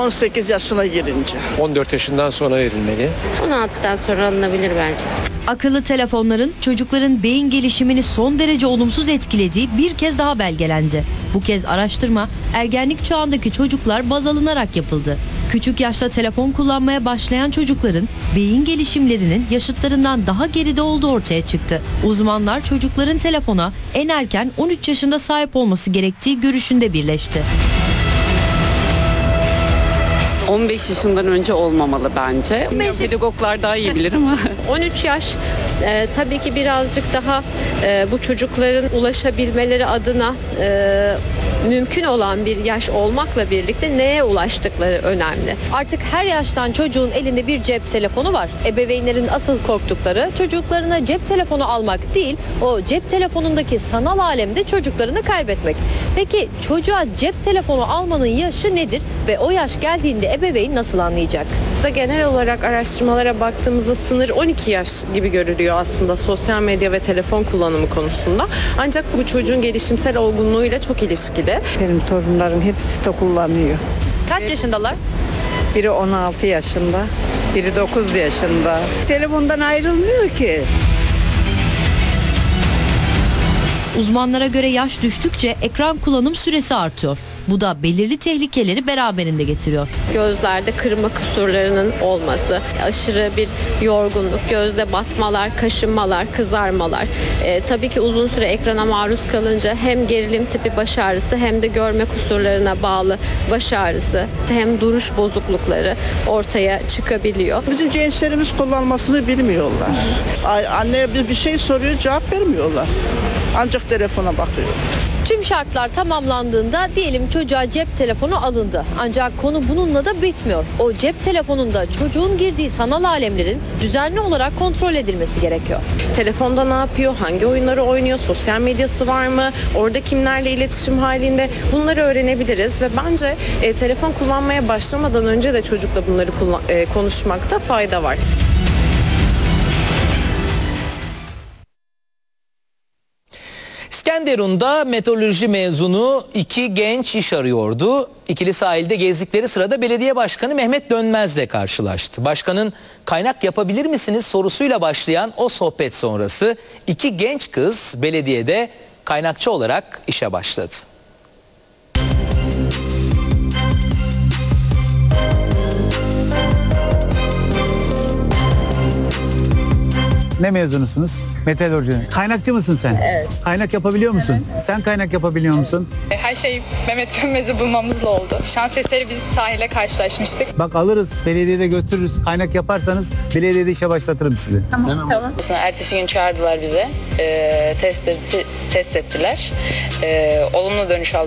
18 yaşına girince. 14 yaşından sonra verilmeli. 16'dan sonra alınabilir bence. Akıllı telefonların çocukların beyin gelişimini son derece olumsuz etkilediği bir kez daha belgelendi. Bu kez araştırma ergenlik çağındaki çocuklar baz alınarak yapıldı. Küçük yaşta telefon kullanmaya başlayan çocukların beyin gelişimlerinin yaşıtlarından daha geride olduğu ortaya çıktı. Uzmanlar çocukların telefona en erken 13 yaşında sahip olması gerektiği görüşünde birleşti. 15 yaşından önce olmamalı bence. Pedagoglar daha iyi bilir ama. 13 yaş tabii ki birazcık daha bu çocukların ulaşabilmeleri adına mümkün olan bir yaş olmakla birlikte neye ulaştıkları önemli. Artık her yaştan çocuğun elinde bir cep telefonu var. Ebeveynlerin asıl korktukları çocuklarına cep telefonu almak değil, o cep telefonundaki sanal alemde çocuklarını kaybetmek. Peki çocuğa cep telefonu almanın yaşı nedir ve o yaş geldiğinde ebeveyn nasıl anlayacak? Genel olarak araştırmalara baktığımızda sınır 12 yaş gibi görülüyor aslında sosyal medya ve telefon kullanımı konusunda. Ancak bu çocuğun gelişimsel olgunluğuyla çok ilişkili. Benim torunlarım hepsi de kullanıyor. Kaç yaşındalar? Biri 16 yaşında, biri 9 yaşında. Telefondan ayrılmıyor ki. Uzmanlara göre yaş düştükçe ekran kullanım süresi artıyor. Bu da belirli tehlikeleri beraberinde getiriyor. Gözlerde kırma kusurlarının olması, aşırı bir yorgunluk, gözde batmalar, kaşınmalar, kızarmalar. Tabii ki uzun süre ekrana maruz kalınca hem gerilim tipi baş ağrısı hem de görme kusurlarına bağlı baş ağrısı hem duruş bozuklukları ortaya çıkabiliyor. Bizim gençlerimiz kullanmasını bilmiyorlar. Anne bir şey soruyor, cevap vermiyorlar. Ancak telefona bakıyor. Tüm şartlar tamamlandığında diyelim çocuğa cep telefonu alındı. Ancak konu bununla da bitmiyor. O cep telefonunda çocuğun girdiği sanal alemlerin düzenli olarak kontrol edilmesi gerekiyor. Telefonda ne yapıyor, hangi oyunları oynuyor, sosyal medyası var mı, orada kimlerle iletişim halinde, bunları öğrenebiliriz ve bence telefon kullanmaya başlamadan önce de çocukla bunları konuşmakta fayda var. İskenderun'da meteoroloji mezunu iki genç iş arıyordu. İkili sahilde gezdikleri sırada belediye başkanı Mehmet Dönmez'le karşılaştı. Başkanın kaynak yapabilir misiniz sorusuyla başlayan o sohbet sonrası iki genç kız belediyede kaynakçı olarak işe başladı. Ne mezunusunuz? Meteoroloji. Kaynakçı mısın sen? Evet. Kaynak yapabiliyor musun? Evet. Sen kaynak yapabiliyor musun? Her şey Mehmet Dönmez'i bulmamızla oldu. Şans eseri biz sahile karşılaşmıştık. Bak alırız, belediyede götürürüz. Kaynak yaparsanız belediyede işe başlatırım sizi. Tamam. Ertesi gün çağırdılar bize. Test ettiler. Olumlu dönüş aldık.